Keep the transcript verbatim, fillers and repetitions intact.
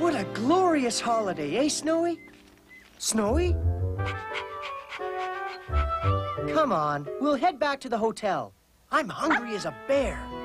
What a glorious holiday, eh, Snowy? Snowy? Come on, we'll head back to the hotel. I'm hungry as a bear.